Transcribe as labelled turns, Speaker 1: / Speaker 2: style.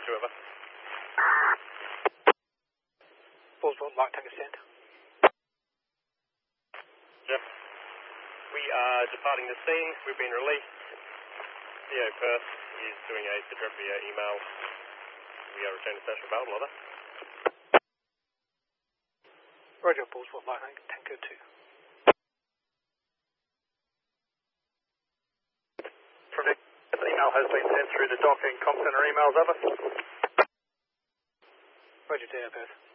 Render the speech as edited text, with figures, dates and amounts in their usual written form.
Speaker 1: 2, over.
Speaker 2: Ballsball, Mark Tango Stand.
Speaker 1: Jeff, we are departing the scene. We've been released. Theo Perth is doing a sitrep via email. We are returning to Station Barwell, over.
Speaker 2: Roger, Ballsball, Mark Tango 2.
Speaker 3: An email has been sent through the docking comp center emails, over.
Speaker 2: Roger, Theo Perth.